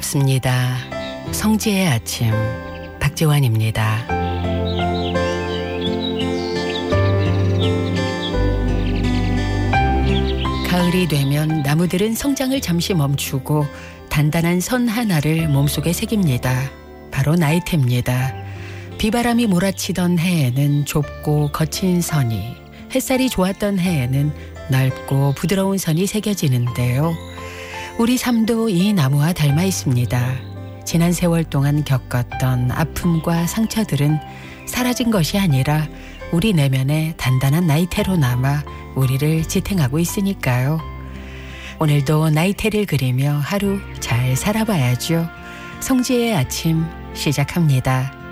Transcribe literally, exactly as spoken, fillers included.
반갑습니다. 성지의 아침 박지환입니다. 가을이 되면 나무들은 성장을 잠시 멈추고 단단한 선 하나를 몸속에 새깁니다. 바로 나이테입니다. 비바람이 몰아치던 해에는 좁고 거친 선이, 햇살이 좋았던 해에는 넓고 부드러운 선이 새겨지는데요. 우리 삶도 이 나무와 닮아 있습니다. 지난 세월 동안 겪었던 아픔과 상처들은 사라진 것이 아니라 우리 내면의 단단한 나이테로 남아 우리를 지탱하고 있으니까요. 오늘도 나이테를 그리며 하루 잘 살아봐야죠. 성지의 아침 시작합니다.